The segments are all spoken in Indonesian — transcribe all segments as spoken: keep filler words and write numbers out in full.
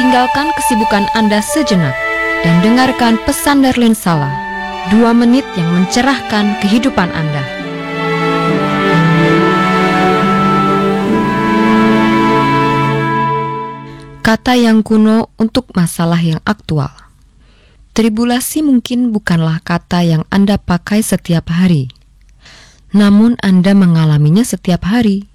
Tinggalkan kesibukan Anda sejenak dan dengarkan pesan Darlene Sala, dua menit yang mencerahkan kehidupan Anda. Kata yang kuno untuk masalah yang aktual. Tribulasi mungkin bukanlah kata yang Anda pakai setiap hari, namun Anda mengalaminya setiap hari.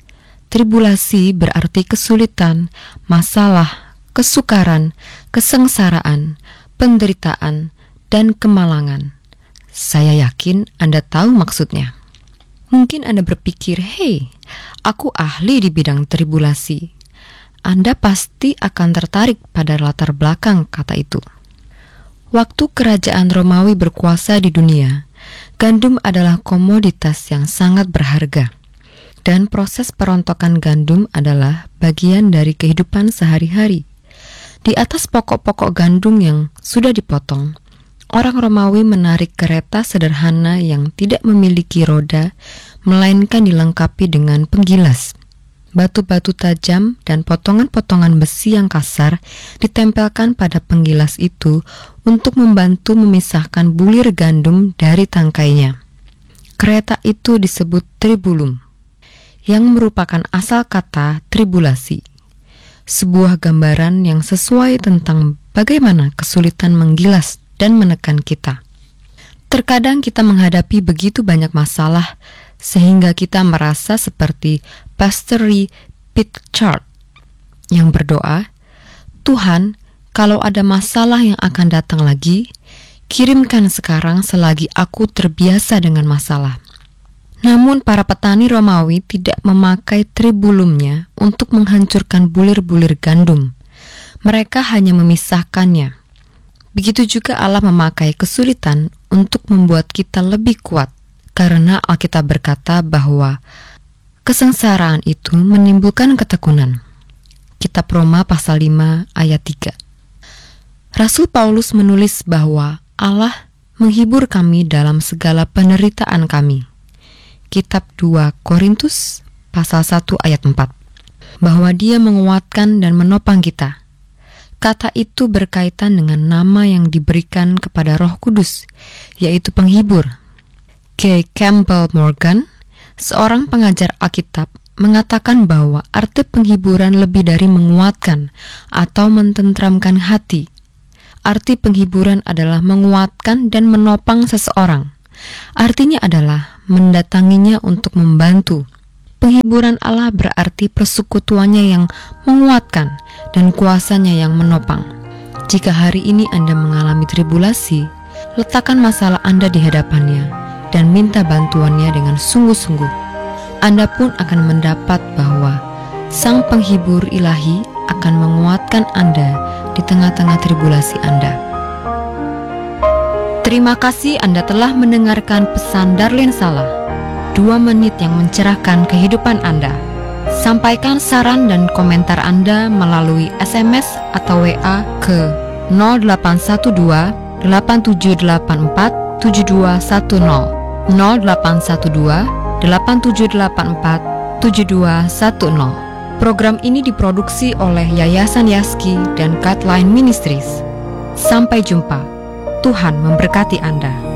Tribulasi berarti kesulitan, masalah, kesukaran, kesengsaraan, penderitaan, dan kemalangan. Saya yakin Anda tahu maksudnya. Mungkin Anda berpikir, hei, aku ahli di bidang tribulasi. Anda pasti akan tertarik pada latar belakang kata itu. Waktu kerajaan Romawi berkuasa di dunia, gandum adalah komoditas yang sangat berharga. Dan proses perontokan gandum adalah bagian dari kehidupan sehari-hari. Di atas pokok-pokok gandum yang sudah dipotong, orang Romawi menarik kereta sederhana yang tidak memiliki roda, melainkan dilengkapi dengan penggilas. Batu-batu tajam dan potongan-potongan besi yang kasar ditempelkan pada penggilas itu untuk membantu memisahkan bulir gandum dari tangkainya. Kereta itu disebut tribulum, yang merupakan asal kata tribulasi, sebuah gambaran yang sesuai tentang bagaimana kesulitan menggilas dan menekan kita. Terkadang kita menghadapi begitu banyak masalah sehingga kita merasa seperti Pastor Pritchard yang berdoa, Tuhan, kalau ada masalah yang akan datang lagi, kirimkan sekarang selagi aku terbiasa dengan masalah. Namun para petani Romawi tidak memakai tribulumnya untuk menghancurkan bulir-bulir gandum. Mereka hanya memisahkannya. Begitu juga Allah memakai kesulitan untuk membuat kita lebih kuat, karena Alkitab berkata bahwa kesengsaraan itu menimbulkan ketekunan. Kitab Roma pasal lima ayat tiga. Rasul Paulus menulis bahwa Allah menghibur kami dalam segala penderitaan kami. Kitab dua Korintus pasal satu ayat empat. Bahwa Dia menguatkan dan menopang kita. Kata itu berkaitan dengan nama yang diberikan kepada Roh Kudus, yaitu penghibur. K. Campbell Morgan, seorang pengajar Alkitab, mengatakan bahwa arti penghiburan lebih dari menguatkan atau mententramkan hati. Arti penghiburan adalah menguatkan dan menopang seseorang. Artinya adalah mendatanginya untuk membantu. Penghiburan Allah berarti persekutuannya yang menguatkan dan kuasanya yang menopang. Jika hari ini Anda mengalami tribulasi, letakkan masalah Anda di hadapannya dan minta bantuannya dengan sungguh-sungguh. Anda pun akan mendapat bahwa Sang Penghibur Ilahi akan menguatkan Anda di tengah-tengah tribulasi Anda. Terima kasih Anda telah mendengarkan pesan Darlene Sala, dua menit yang mencerahkan kehidupan Anda. Sampaikan saran dan komentar Anda melalui S M S atau W A ke nol delapan satu dua delapan tujuh delapan empat tujuh dua satu nol nol delapan satu dua delapan tujuh delapan empat tujuh dua satu nol. Program ini diproduksi oleh Yayasan Yaski dan Guideline Ministries. Sampai jumpa. Tuhan memberkati Anda.